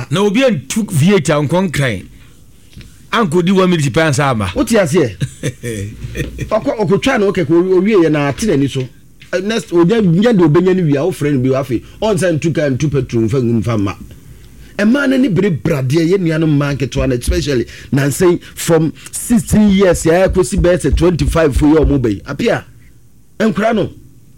na obi took V8 on concrete anko di 1 minute pan sama what you say okotwa na okeke owie na ate nani so next onya de obenya ni wia wo friend bi afi on say ntuka ntu petrol fa ngumfa ma a man any brade ye nuano market one especially na say from 16 years ya ko si be 25 for your mobile apia enkura no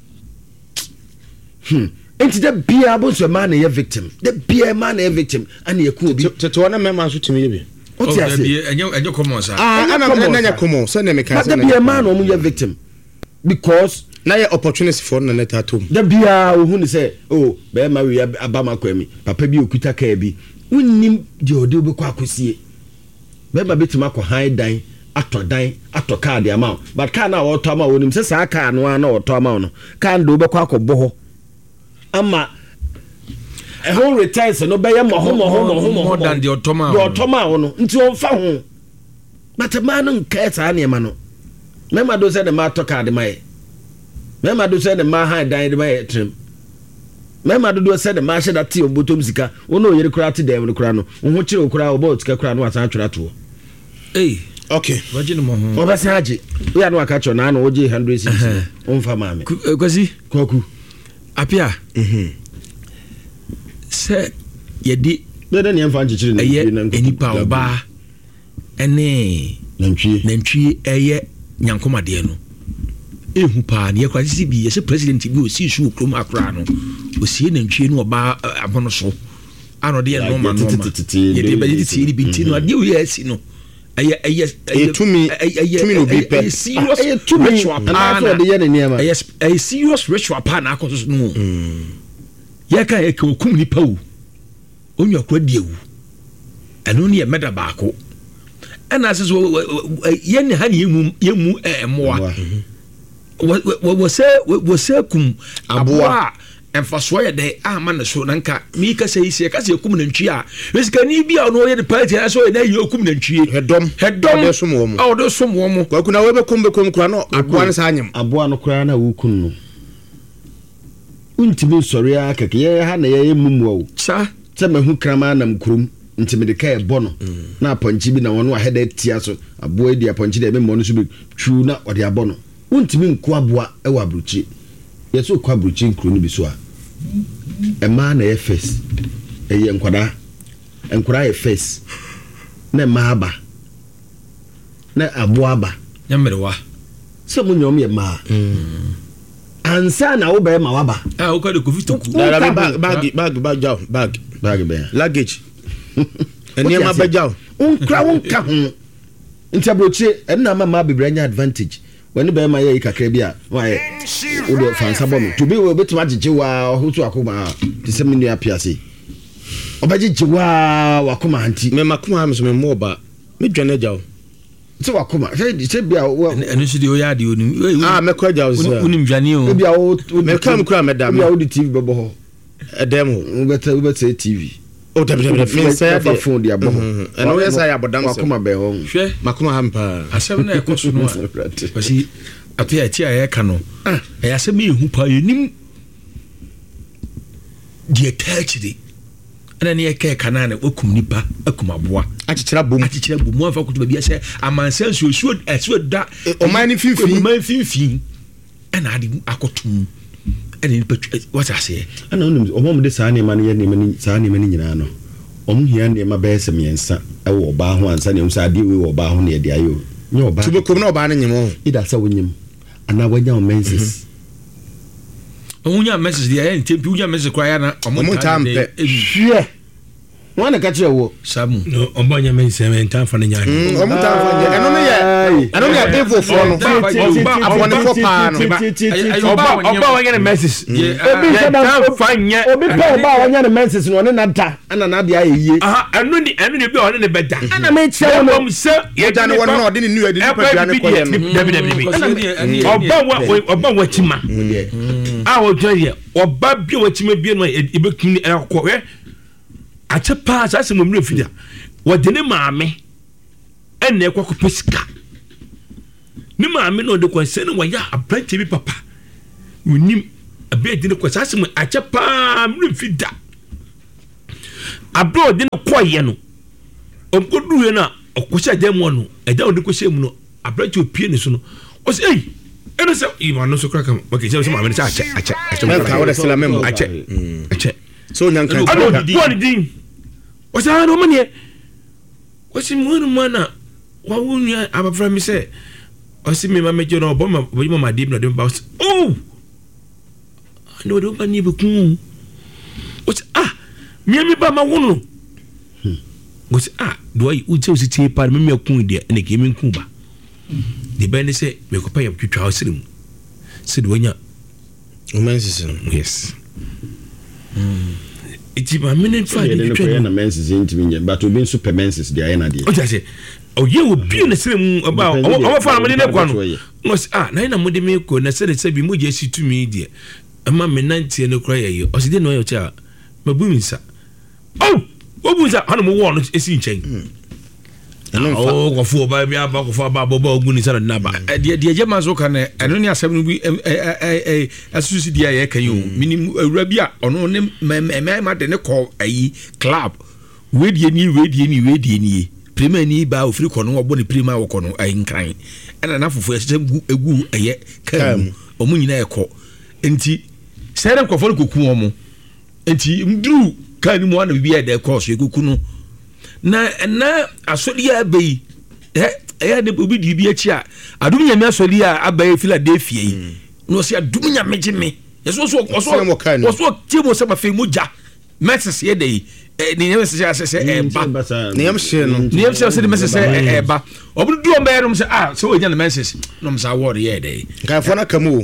enti the bia bo so man ye victim the bia man ye victim and ye ku bi to na mema so timi bi what you say enyo common sa ana common so na me kan say the bia man o mu ye victim because na ye opportunity for na let atom the bia wo hu ni say oh be ma wi abama kwami papa bi okuta ka bi unnim de ode obekọ akosie be ma betima ko high dan ato card amount but car na woto amount wonim say sa car no na woto amount no car ndo obekọ akọbọ ho ama e ho retires no be ye mo than the otoma no nti on fa ho but man no nke sa na ema no mema do say the ma to card mai mema do say the ma high dan de mai trim mema do say the ma she that ti obotom sika ono yere kura ti dem kura no ho kire okura obot sika kura no asan twera to okay wajin mo ho obasi haje we anu aka cho na oje 100 on fa mame kwasi kwaku apia se yedi beda ne mfa nchichiri na enipa oba ene nantwie eye nyankomade no ehu pa ne yakwa sisi bi ye president bi o si su okrom akra no o sie nantwie no oba abono so ano de no ma ye de be ti ni bi ti no ade o ye asi no tumi no be pet serious ritual pa na akoso no ye kan e kan kum ni pa wo onwa kwa die wu eno ne ye meda baako ana aseso ye ne ha ne yemu emoa wo se kum aboa emfaso ye de ama na so nanka mi ka sei se ka se kum na ntwi a wesika ni bia no ye de party so ye na ye kum na ntwi hedom de somo mo o de somo mo kwa kuna we be kum kura no aboa ne sa anyem aboa no kura na wo kun no untimi sori akeke ye ha na ye mumuo sa se mahu krama na mkrum ntimi de ka ebo no na aponchi bi na wono aheda tia so aboa di aponchi de me mo no so bi tru na ode abo no untimi nko aboa e wa bruchi yeso kwa bruchi nkru no bi so a e ma na ye face e ye nkwada ye face na ma aba na aboa aba nyamerewa so munyom ye ma ansa na wo be ma waba o ka de covid to bag be luggage eni ma ba jaw unkra wonka ho ntabrochi enna ma bebranya advantage when be ma ye kakra bi a why wo de fansa bom to be we betima gigewa hotu akoma ti se menu apiase obagigewa wakoma anti me makoma am so me mo ba me dwane jaw so wakoma se bia eno si de o ya de oni me kwa jaw so unim dwane o bia o me kam kura me da bia o di TV bebo ho edem wo beta TV o da me say ya phone dia bebo eno we say abodam so wakoma be ho hwe makoma hampa asem na ekoso no kasi apia ti aye ka no e asem ehu pa yenim die tachidi ana ne yake kana na okum nipa akum aboa achichira bom afa kutu bia se amansan so da o man finfin ana ade akotum ana nipa what I say ana onum omom de saa ne ma ne saa ne ma ne nyina no om hia ne ma be se miensa e wo ba ho ansa ne umsa ade we wo ba ho ne de ayo nye oba tubo kom na oba ne nyimo ida sa wonyim ana wanya o menses omunya message dia en tempi unya message kwa ya na omontampe hwe wana ka kire wo samu no ombanya mensem ntamfa ne nya omontamfa eno ne ya devil for no abone for pa no oba wanya ne message obi ntamfa nya obi pa oba wanya ne message no ne nada ana na de ayeye enu ni bi o ne beda ana me kire wo no se ye da ne won no de ne nu ade nipa bia ne koye no oba wachima a o joye oba bia wachima bia no ebekum ni akokwe achepa asase momre fida wode ne maame enne ekwa pesika ne maame no de kwanse ne waya abrante bi papa wonim abedi ne kwasase mo achepa mre fida abro de no koye no omkoduru na okosha demo no eja odi kosha mu no abrachi opie ne so no o say ei eno se ima no so kraka okay se ma me say ache ka wada sala memo ache so nyanka ano di din o say no mane o si mu no mana wa wunya abafra mi say o si me ma mejo no oboma ma di no dem ba oh no do ba ni be kun o say mi ba ma wonu o say do I u se tie pa me kun de ne ke me kun ba de ben say me ko pa yam twitwa o sirim se do nya o menses yes iti ma menen fa de twitwa na menses intimi nya but obi super menses de ayena de o say o ye o bi na sirim ba o fa na me ne kwa no no na ina mo de me ko na se bi mo je situmi de ama me nantie no kra ye o se de no yo cha mabumisa obuza hanu mo wo no esi nchen go fu ba bi aba go fu ba boba ogun ni sara naba de je mazo kan eno ni asem no bi asusi dia ye kan yo minim awura bi a ono ne ma de ne ko ayi club wedie ni premier ni ba ofiri ko no obo ne premier wo ko no ayi nkran ena na fofo ya egu eye kan omu nyina ye ko enti sere ko fo ko ku omo enti mdru kan mu ana bibia de course ekuku no na asoli abai ya de obi di bi achi a adum nyame asoli a abai Philadelphia yi no se adum nyame gime yeso so timo se ma fe moja message ye dey ni nyame se ba ni nyame se se de message ba obu du o ba no se se o nya na message no se award ye dey kan fo na kamu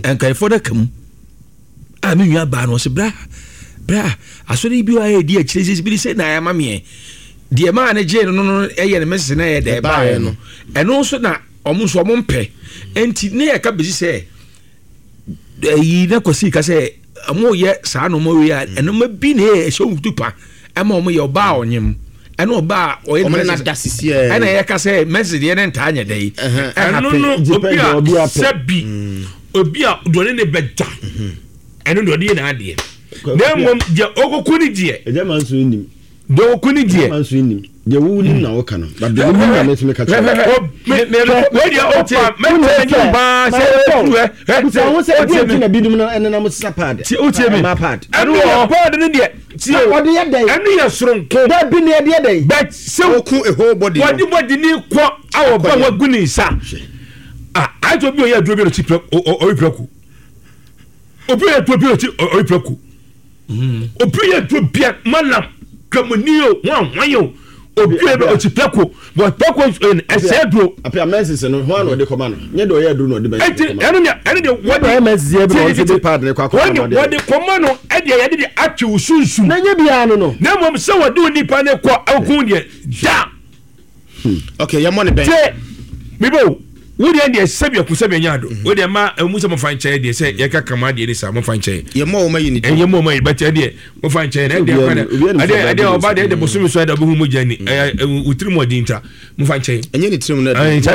mi nwa ba no se bra asori bi wa di akire bi se na ya mame de ma na je no eye na message na ye de ba no eno so na omo mpe enti ne ya ka bezi se yi na kosi ka se amo ye sa no mo wi a eno ma bi ne e so tupa ama omo ye oba onyem eno oba o ye na dasisi e ena ye ka se message ye na nta anya dai eno obi a sabi obi a do ne beta eno do de na ade Nemo je okokuni die. Eje manso nim. De okuni die. Manso nim. Je wu nim na woka no. Ba de wu nim na me ka me dia opa me nyu ba se wo se e na bidum na ene na mo sapad. Ti o tie me. Ma pad. Anu pad ne die. Ti o de ye den. Anu ye soronko. Da bi ne de den. But se oku e whole body. Wadi body ni kwa awo ba waguni sa. I to bi o ye duro bi no ti o ipraku. Obi ye to bi o ti o ipraku. Obi ye to bi manam kamunio wanyo obi be otipeko but peko en esedro apia message no ho an ode koma no nye do ye do no de be ene de what message e be on the pad ne kwa kwa no de koma no e de ye de atwe sunsu na nye bia no na mom se wode oni pa ne kwa akun de da okay ya money ben bibo wodi en de sabia ku sabia nyado wodi ma mu se mo fan chae de se ye ka kama de sa mo fan chae ye mo ma yini ye mo ma yi bete de mo fan chae na de ade oba de bosumi so da bo hu mo jani utiri mo dinta mo fan chae enye ni tirim na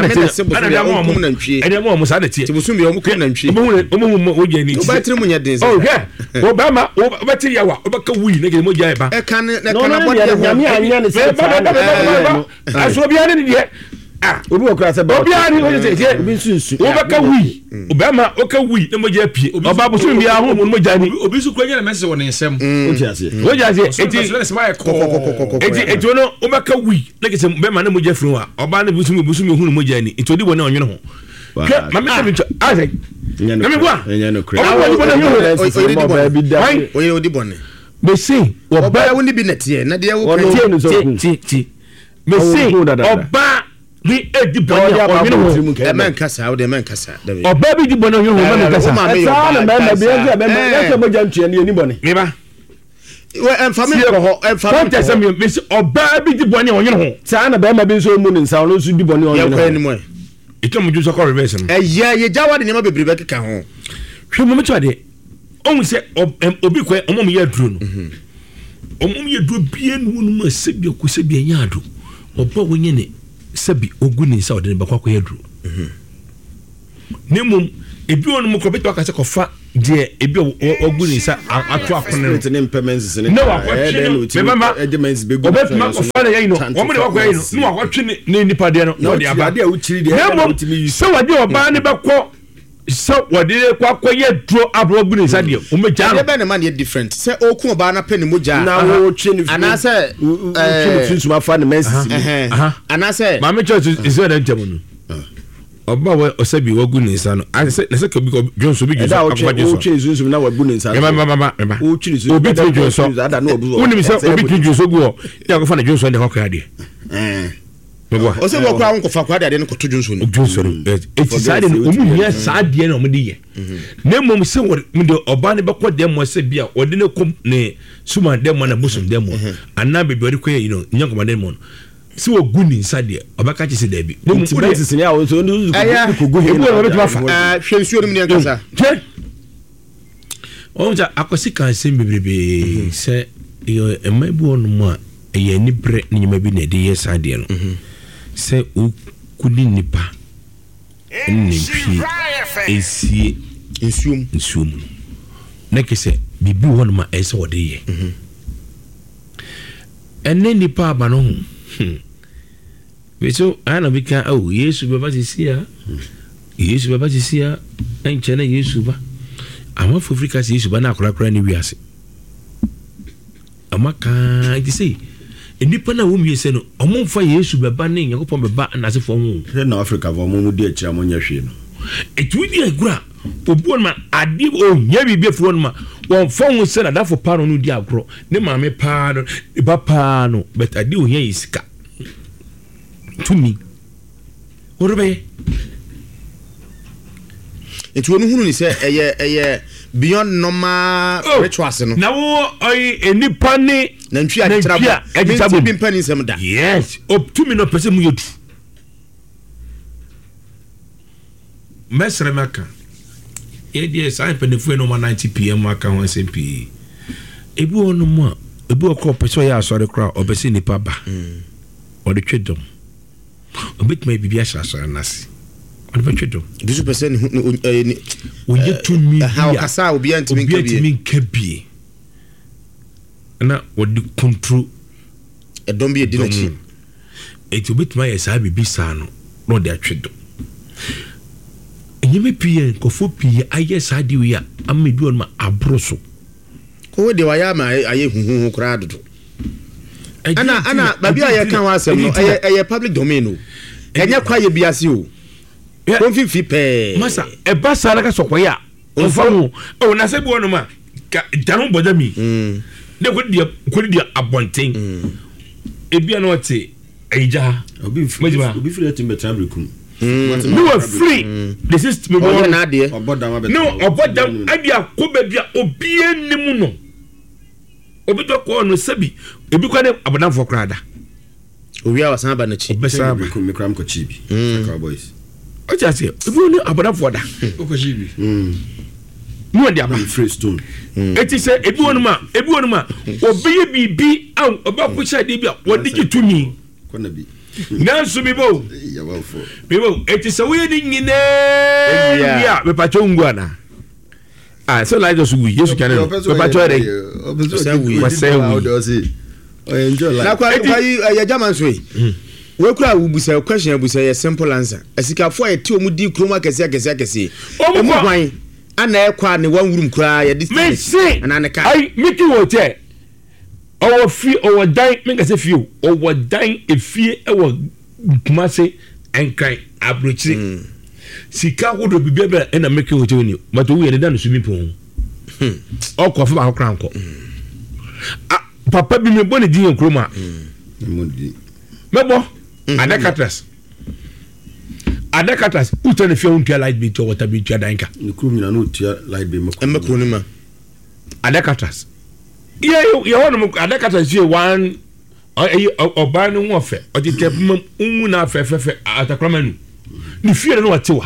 ade mo sa da tie ti bosumi yo mo kum na ntwi mo wo jani o ba tirim mo nya den oh yeah o ba ma o ba ti yawa o ba ka wi na ge mo jai ba e kan na bo de nyame anya ne se aso bia ne de obi okra se ba obi ani o je obi sunsu o ba ka wi obama o ka wi na mo je pie oba bosumi bia ho mo jani obi su kura nya message won nsem o ti ase eti no o ba ka wi na ke se be ma na mo je fru a oba na bosumi hu no mo jani eti odi wona onwene ho ma me se bi ase na me gwa o ye odi bone be say oba woni bi netie na de wo ti me say oba we edi boni onwene ho e men kasa o de men kasa oba bi di boni onwene ho men kasa sa na me bi ya me se mo jantue ne ni boni me ba we enfami ko ho enfami ko tese me say oba bi di boni onwene ho sa na be ma bi so mu ni nsa no so di boni onwene ho ya ko ni mo ito mo ju so ko reverse no ye jawade ne ma bebrebe keka ho hwe mo meto ade on se obi ko omo me ya duro no omo me ya duro bie no no ma sebi ko sebi nya ado oba wonye ne sebi oguni nsa ode ne bakwa ko ya duro nemum ebi onu mo ko beto aka se ko fa de ebi ogu ni sa ato akono ne implements ne no wakɔtwe bema edgements be go obetuma ofana yɛ no wɔn de wakɔ yɛ no no wakɔtwe ne nipa de no wɔde aba de a ukyiri de sɛ wɔde ɔbaa ne bɛkɔ sɛ wɔde kɔ yɛ duro abro gu ni sa de o meja no be na man yɛ different sɛ oku ɔbaa na pɛ ne moja na wo twe ne anasɛ finsuma fa ne menses anasɛ ma me church is there dem no ọba wa ọsẹbi wa gu ne nsa no ase na se ka bi Johnson bi Johnson akwa Johnson o chiri zunzum na wa gu ne nsa o chiri zunzum obi tiri Johnson woni se obi tiri Johnson gu o ya ko fa na Johnson de hokwa de o se wo kwa nko fa kwa de ne ko to Johnson eti sade no o mu hia sade na o de ye na mom se wo de oba ne be ko de mo se bia o de ne kom ne suma de mo na busum de mo ana be bi ko ye no nyankoma de mo si wo gu ni nsa de obaka chi se da bi no intimidates ni a wo so ndu ko gu he wo be fa hwensuo ni nkasa o ja akosi kan se bebrebe se yo emabu onu mu a ye ni bre ni nyama bi na de ye sa de no se o kudi nipa ni pi esie nsuom na kese bibi wonu ma ese wo de ye enne nipa aba no so ana bika Yesu baba sisia Yesu baba sisia enchene Yesu ba ama for Africa Yesu ba na akora ni wiase ama ka it say enipa na wo miese no omomfa Yesu baba ne Yakobon baba na asefo ho na Africa vo mo di akira mo nya hwe no etudi agura obuon ma ade o nya bibia fo no ma won fa ho se na dafo pa no di agro ne maame pa no ba pa no but ade o nya isika to me orbe etu onu hunu ni se eye beyond normal rituals no na wo oi enipa ne na ntwi agitabo bi mpani nsem da yes up to me no pese mu yetu mesre maka e sai penefu no 90 pm aka ho SMP ebu onu mu ebu okọ pese ya asore kra obese nipa ba ode twedom obit may bibia shasha nasi on be twedo 2% ni oye to me how kasa obi antimi nkabie na wodi control e don be edinachi et obit may sa bibi sa no de atwedo enyeme pie nkofo pie aye sa de wi a amedu on ma abroso ko de waya ma aye huhu kra dodo ana babi aye kan wa asem no aye public domain no kanya kwa ye biase o kon fi pe masa e ba sala ka sokoya o famu o na se bi wonu ma janu boda mi de ko dia abonten e bia no te eja obi free to better brekum no are free the system go na de obodam adia ko ba bia obi enimu no obi to ko no sabi ebi kwa ne abonafo krada owi a wasan ba na chi besa brekum me kram ko chibi Cowboys o ja se ebi ni abonafo da ko chibi no dia ba free stone eti se ebi wonu ma obi ye bibi an oba ko cha de bia wodi gitumi ko na bi nanso bibo ya ba fo bibo eti se we ni nyine bia me pa chongu ana so like just we Yesu kan no me pa chore enjoy life na kwa ya German so we kura wubusa question abusa ye simple answer asikafo ye ti omudi kroma kese omu kwan ana ekwa ne wanwurum kura ye distance ana ne ka ai miki wote owo fi owo dan me kase fi owo dan efie ewo kumase enkai abrochi sika wodo bibia na miki wote oni mato wo ye dan so mi pon okọ fa ba kran ko papa bi me bone din kroma mebo adakatas utane fi on tia light be to water be tia danka ni krum na no tia light be makro ni ma adakatas ye hono adakatas je one oba no wo fe o ti tepum unwu na fe atakrama nu ni fi no watewa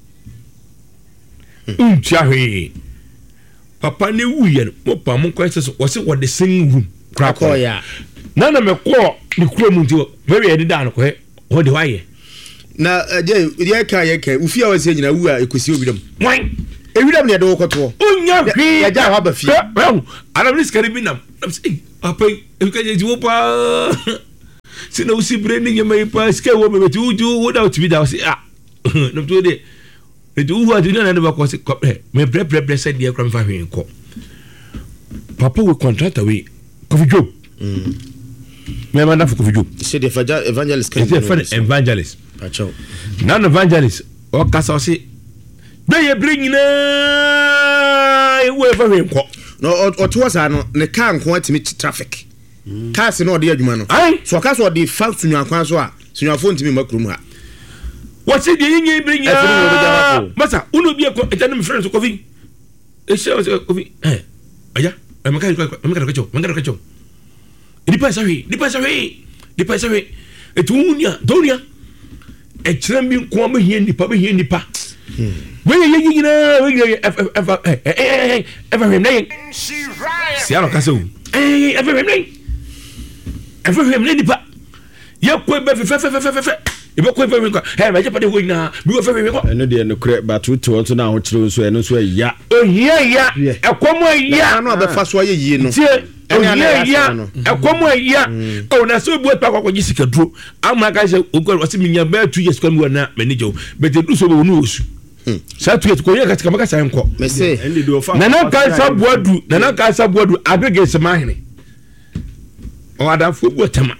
untia hwe papa ne wuye no mo pa mo kwese so wose wo de sing room krako ya na me ko ni kuro mu nti we ye dida no ko he o de waye na je ye ka ufia wase nyina wu a ekosi obidam wan ewira me de wo kɔto unya hwi ya ja wa ba fi ana mi skari bi nam apa e ka je wo pa sina usi branding ya mai pa ska wo me tu wo da tu bi da si no to de tu wo adu na ba ko se me bre said dia kra me fa hwen ko papa we contract away Kofi Job me manda for Kofi Job c'est des evangelist c'est evangelist acho nan evangelist o kasa o se be ye bring na e wo fa hwen ko no o to wasa no ne car nko atimi traffic cars no de adwuma no so ka so de fa sunwa kwan so a sunwa phone timi makrum ha what say the yin bring ya masa uno bi ko etanu me friend so Kofi e se Kofi aya maka kacho di pasa wi etunya donia e trembi ko ma hie nipa we ye na we ever him nay si ara kaso ever him nay nipa ye ko be fe e be ko be ko ma je pade ho ina bi wo fe ko eno de no kre ba tutu onto na ho kire so eno so ya e komo ya na be fa so ye yi no ekomo ya o na so bu pa kwa jisika duro ama ka se ogwa wasi minya ba 2 years kwa na manager but do so be wonu osu sa 2 years ko ye ka tika maka sa nko me say nana ka sa boadu agege se mahene o ada fu bu tama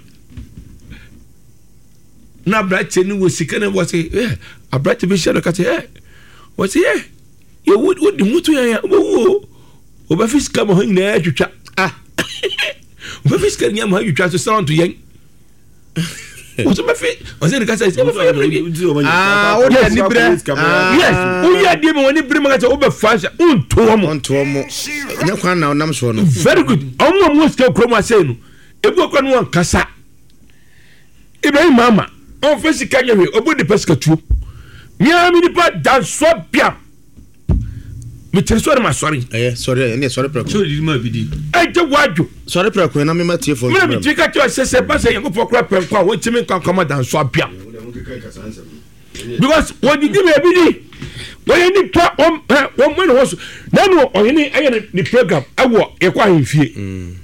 na brache ni wo sika na wo se abrache be share ka se wo se ye would mutu ya wo o ba fiska mo hin na atwitwa o ba fiska nya mo atwitwa so sound to yen o so ba fi o se ka say o de ni bre yes o ya de mo ni bre ma ka say o ba fasha unto mo nya kwan na onam so no very good o mo ska kroma say no ebu kwa no kasa Ibrahim mama on fisika nya we obo de pesca tu nya mi ni pa dan so bia me tere so ma sorry sorry pro so di ma bidi e je waju sorry pro ko na me ma tie fo me mi tika cho se pa se yango pokra pen kwa wo timi kan kama dan so bia because when you give me bidi when you need to when was na no oyini aye ni program awo e kwa himfie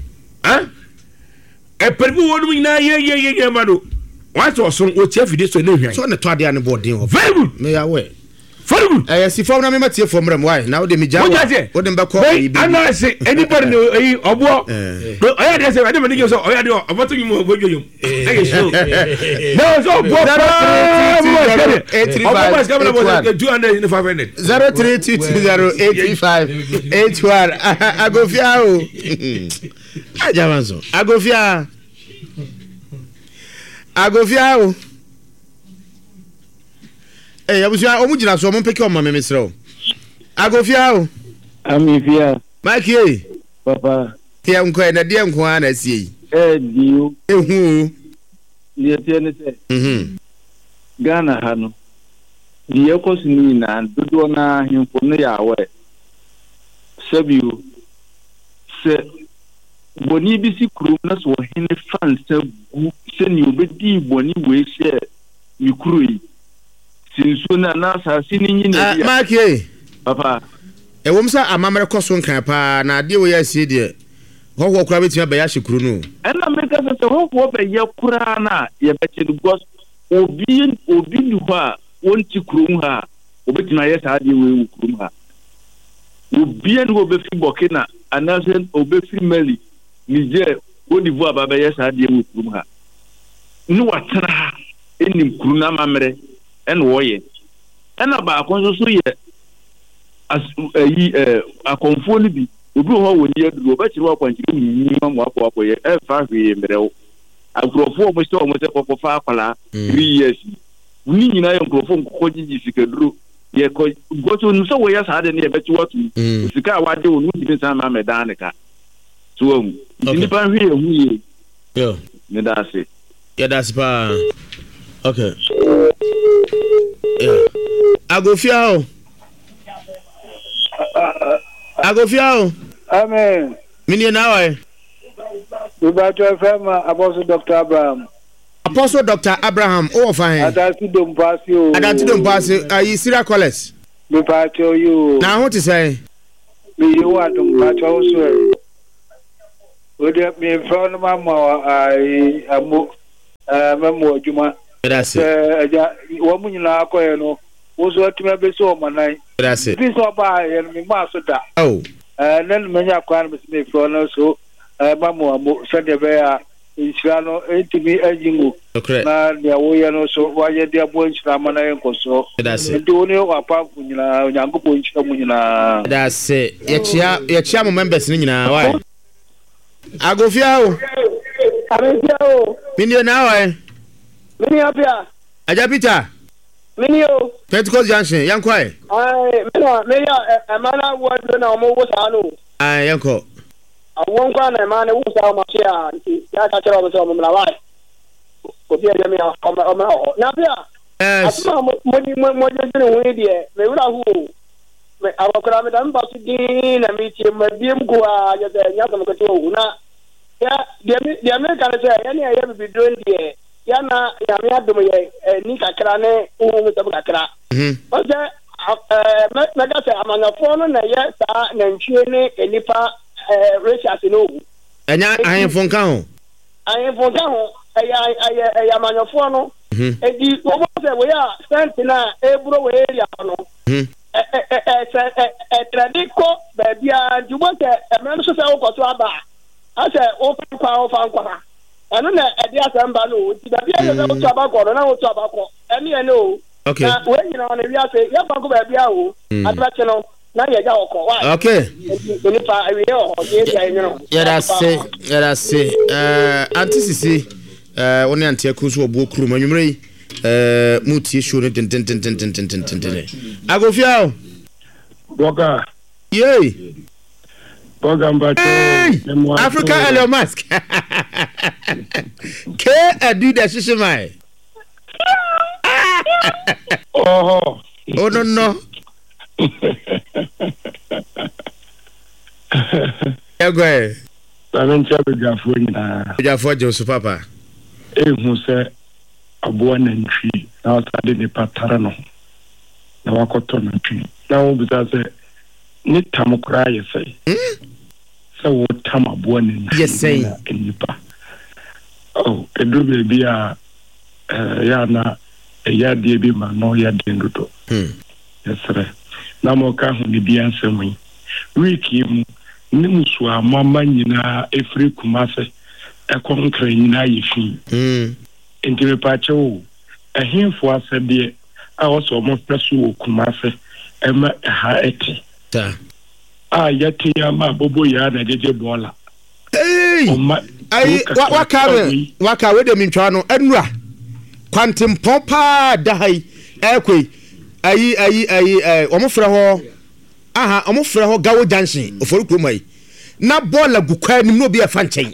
e perbu wonu mi na ye ma do what was on o tie fide so na hwan so na to ade an boarding very good me ya we very good si form na me ma tie fo mram why na wo de mi ja wo de mbako e bi ana say anybody no obo oya de say ade me dey so oya de oboto mi mo gojo yum e show no so go 0322083581 agofia o ajamanso agofia o abusia omu jina so omu peke o mama mesre o agofia o amifia maki papa tia nko na die nko ana sie dio ehu ni tie ne se Ghana ha no die ekosini na dodo na himfo no ya we sabiu se boni bi si krum na so hene fan se gu se ni obedi boni we se mikuru yi sinso na sa sini nyina ya maki papa wom sa amamre koso nkan pa na de we ya sie de ho kura betia ba ya hikuru no ena me ka se ho ba ya kura na ya beche du gos obi du ha wonti kurum ha obetina ya sa de we kurum ha obi en go be fi Burkina anasen obe fi Mali Niger Côte d'Ivoire ba ya sa de we kurum ha ni watara enim kuru na mamre en woye ena ba akonso so ye as akonfo ni bi obi ho woni aduro ba chiri wa kwanchiri ni mo akọ ye e fa hwe mrewo agrofo mo se ko fa akwala 3 years ni nyina ye agrofo ko jiji sikaduro ye ko goto no so we ya sa de ne be ti watu sika wa de wonu di san ma medan ka so ni pa hwe hu ye yo ne da se ya da se pa okay agofia amen mini na wa we ba to FM Apostle Dr. Abraham o fine Adanti Dompasi ayi Sira College Me patio you. Now what to say? Me you want to patio so. Would me in front of my mama I memo juma. That's it. Woman in our coino was what to be so man. That's it. This or by and me master. Oh. Then many acquirements me for so Mamma send a bear in Shano to me edging. Okay. Now they are way and also why they are boys Ramana and Coso. That's it. Do you apart from Yango Point? That's it. Your chairman members in why? I go for you. Minio now, Mini up here. Ajapita. Minio. Pentecost Junction, young quiet. Many a man I was when I'm over Sano. I uncle. I won't go a man who was out my share. That's a trouble to my life. But here, let me now, yes. What you doing here? Who? Our Ramadan Basidin and meet him with Dim Gua, Yakam. The American say, any I ever be doing here. Yana, Yamia, Nika Krane, Umakra. Okay, Magasa, among a phone, and yes, and Chile, and Nipa, Rachel, and I am from Cao. I am from Cao. I am on your phone. And you say we are standing every area. Tradico, baby, you want a man to sell for Twaba. I said, open power for I don't know at the Assembly, the tobacco, and I will tobacco. And you know, okay, when you know, if you say, Yapaco, baby, I'm not know. Okay. Yeah, that's it. Anticipate. Only anti cruise or book room. You may muti show it. I go feel. Boga. Yay. Boga, Africa Elon Musk. K do that, Shishimai. Oh, no. Go ahead. I don't tell you for Joseph Papa. Who said a born and tree now studying the patarano. Now I got on a tree. Now, because need Tamokra, you say. So, what time a born in yes, say in Nipa. Oh, a do baby, Yana, a yard baby, man, no yard in Ruto. Yes, sir. Namoka, who may be answering me. Ricky, Nimuswa, Mamma, Nina, a free Kumase. A conquer in Naifi. Into a patch, a him for us a dear. I also almost pursue Kumase, Emma a haeti. Yet Yama Bobo Yana de Bola. Hey, what carry? What carry them in Chano? Enra Quantum Pompa die. Equi. Almost almost for a Gawo dancing for Kumai. Na Bola Guquan no be a fan chain.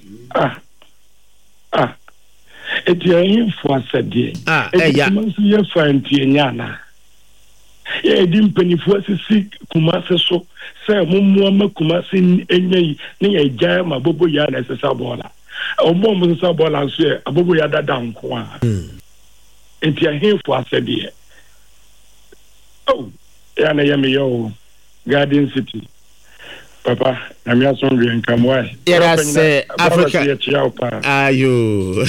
It's your info, said dear. You're fine, Tiana. I didn't penny for sick, Kumasa so, say, Mumma Kumasin, and near Jam, a Bobo Yard as a sabola. Or Mom Sabola, and say, a Bobo Yada down Kwa. It's your info, said dear. Oh, Yana Yamio, Garden City. Papa, I'm just hungry and come away. Yes, Africa. Are you?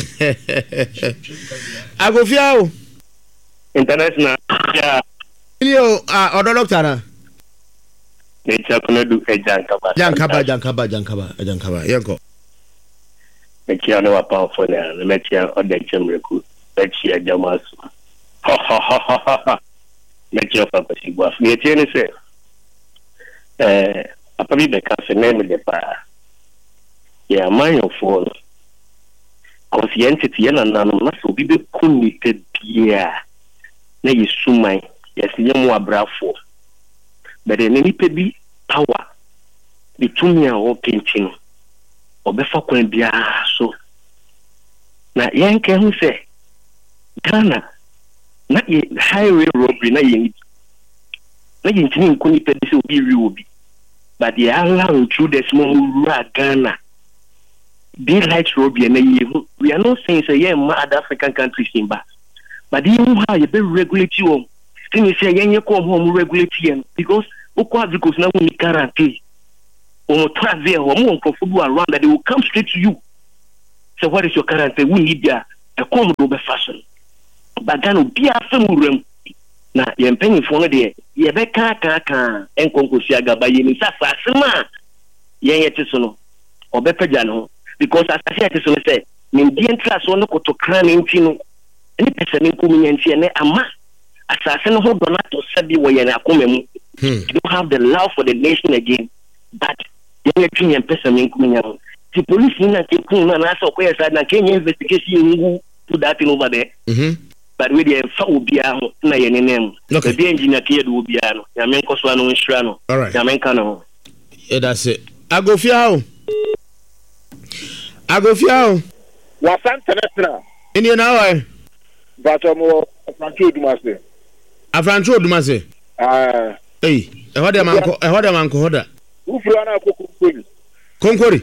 I go for international. Yeah. You are doctor. Nature can do a Jankaba. Yanko. Make you know a powerful and make you on the chamber. Make you a Jamas. Ha. Make you a papa. You say, Apparently, the country name the power. Yeah, my phone. Conscientity and anonymous will be the committed year. Nay, you sumai, yes, you more bravo. But in any baby power, the 2 year old painting or before can be so. Now, young can say, Ghana, not yet highway robbery, not yet. Not yet, couldn't be real. But the allowing through the small Ghana. Daylight robbery and we are not saying say yeah, other African countries in back. But you know how you be regulate you Finish a young home regulation because because now we guarantee or travel or more comfortable around that they will come straight to you. So what is your guarantee? We need a common fashion. But then be a family. Na yempeni fo de ye be ka enkonkosia ba yemi sasa sema yen yete so no obepagya no because as I said so say me di entra so no kotokra ne nti no ni pese me nkomi nti ne ama asase no ho donato sabi wo ye na akoma mu you have the love for the nation again but yen yetun yen pese me nkomi nya the police na ke kun na so ko yesa na Kenya investigation ngu to that thing over there but we dey fa obia ho na ye nenem the engineer ke do obia no ya men koso anu nhira no ya men ka no that's it agofia wa santenetra ini na wa but mo afrancho dumase eh hoda manko hoda ufura na konkori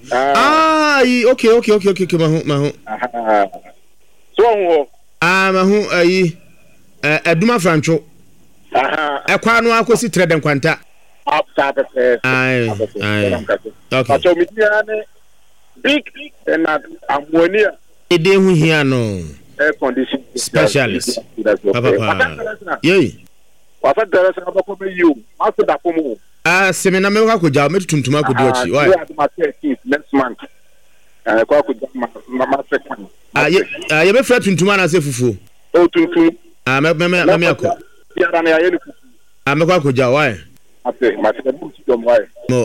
okay mahu so ho mahu ayi eduma francho ekwa no akosi trade kwanta okay so mi diane big and ammonia ede hu hia no air condition specialist papa yey wasa dara sa ba ko be you maso da ko mu semina me ko jaw me tuntum akodi ochi why next month ko ko ma second ye be fra tuntum ana se fufu o tuntum me akọ ya na ya ye fufu me ko akọ jaw why ate ma te bu ti dom why no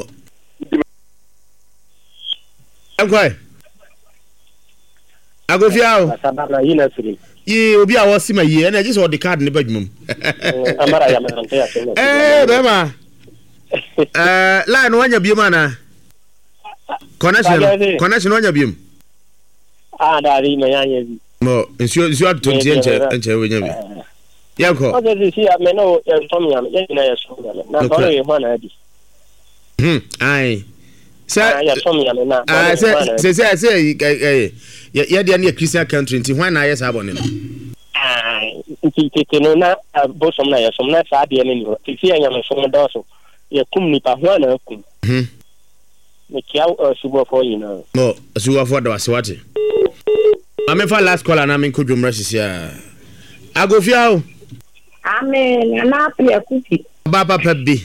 enkwai agofiao asabara yina siri yi obi a wo sima yi na just the card ne badwum amara ya merante ya sema be ma line wanya biema na connection wanya biem dari me yanye bi mo nsio atonti enche wenya bi yanko o de si a me no ya na ya so na ko ye ma na di ai sa ya so ya na say ya dia na Christian country nti hwan na ya sa abone no nti no na bosom na ya so na sa de ne ni ti ya me so do so ya kum ni pa hwan na kum me kia subo for you know no subo for da waswati ame fa last call na me ko dwumra sisia agofia amen na pia kuti baba pabi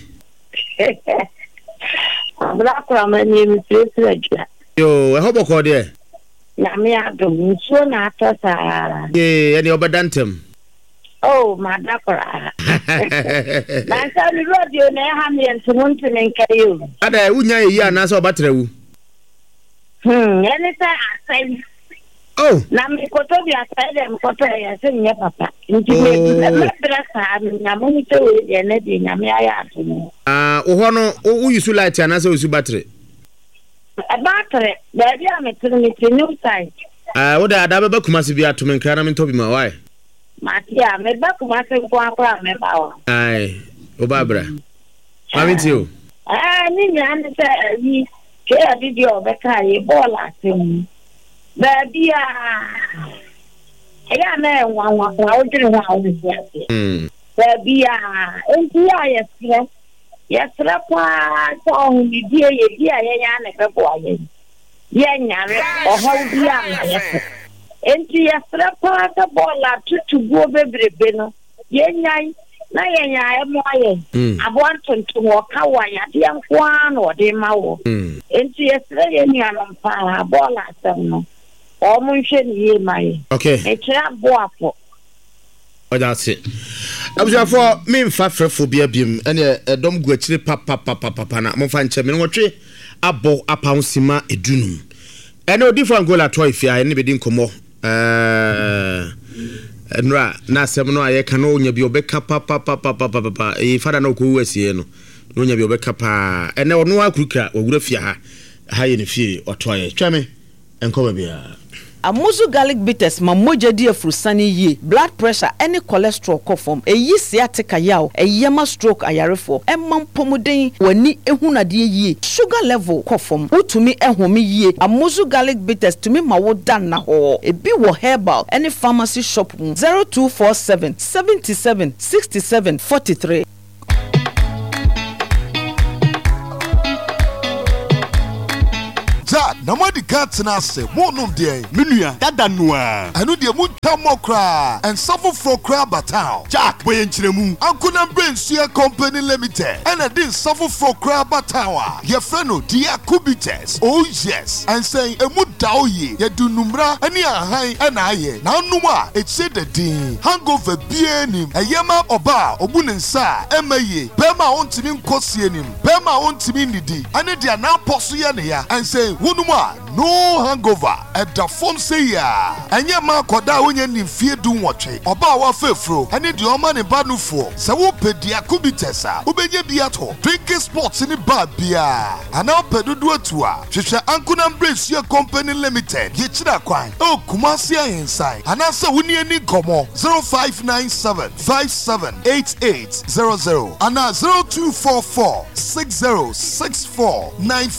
abra kwa mani mtretra yo e hobo ko de na me adom so na atasa eni obedantem oh madakora na sa ni radio na ha me ntumuntu nenkayo ada unya yi anasa obatrewu eni sa asai oh na me koto bi asai dem koto ya se nya papa nti me brasa na mo ni to ye na di nya me aya atu wo no wo yusu light anasa usu battery battery da dia me new side wo da ba kuma se bi atu men kana men to bi ma why Matia, me ba kuma se kwa me ba wa. Ai, o babra. Mami tio. Ni nyane se ni ke video be kai bola sim. Ba dia. Ya na wa o jiri wa o ni ya. Ba dia, enti ya yesre kwa so ni die ye dia ya na be bo aye. Ye nyare o ho dia na yesre. Enti yasra pa ta bola tutu go bebrebe no yenyai na yenyai mo aye abontonto wo kawa ya de nkwa na ode mawo enti yasra yenya no pa bola sam no o mo hwe ni ye mai okay e tira bo afo oh that's it abuja for me mfa frefo bia biem ene edom gu akire papa na mo fa nche me no twe abo apawsima edunum ene odi for angola toy fia ene be din komo nra na asem no aye kan onya bi obeka papa e fada na ko wasie no onya bi obeka pa ene ono akurukra ogura fia ha ye ne fie otoye twame enko ba bia Amuzu garlic bitters ma moja di afurusani ye. Blood pressure any cholesterol kɔ fam. Eyi sciatica yaw, eyema stroke ayarefo. Emma pomuden wani ehunade ye. Sugar level kɔ fam. Utumi ehumi ye. Amuzu garlic bitters tumi ma wo dan na ho. Ebi wo herbal any pharmacy shop 0247 77 67 43. Namadi Katsina say, Monum de, Minua, Dadanua, and Udia Mutamokra, and Suffer for Crabatown. Jack, Boyenchemu, Uncle and Brain Sea Company Limited, and I didn't suffer for Crabatower. Your friend, dear Kubites, oh yes, and say, Emudaoye, Yadunumra, and ya high and aye. Now, Numa, it said the dean, hangover Bienim, a Yama Oba, Obunensa, Emaye, Bema on Timin Kosienim, Bema on Timinidi, and they are now Posuyania, and say, Wunuma. No hangover at the phone say ya. And ya ma koda when you fear do watch it. Oba wa fefro. I need your money banu for. So who paid the akubitesa. Ubenye biato. Drinking sports in the bar beer. And now pedu do it to her. She shall Uncle Brace your company limited. Yechida kwine. Oh, Kumasia inside. And answer when you need Gomo 0597 578800 and 0244 6064 94.